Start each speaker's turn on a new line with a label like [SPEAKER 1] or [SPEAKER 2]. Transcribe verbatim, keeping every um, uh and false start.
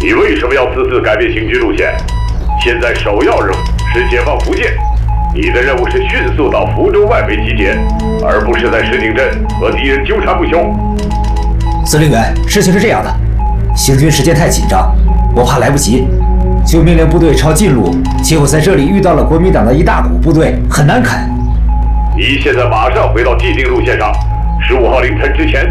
[SPEAKER 1] 你为什么要此次改变行军路线？现在首要任务是解放福建，你的任务是迅速到福州外围集结，而不是在石井镇和敌人纠缠不休。
[SPEAKER 2] 司令员，事情是这样的，行军时间太紧张，我怕来不及，就命令部队朝近路，结果在这里遇到了国民党的一大股部队，很难啃。
[SPEAKER 1] 你现在马上回到既定路线上，十五号凌晨之前